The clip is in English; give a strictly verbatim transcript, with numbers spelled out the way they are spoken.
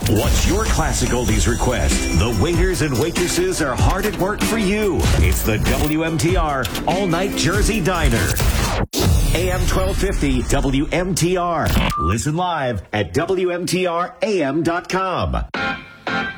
What's your classic oldies request? The waiters and waitresses are hard at work for you. It's the W M T R All Night Jersey Diner. A M twelve fifty W M T R. Listen live at W M T R A M dot com.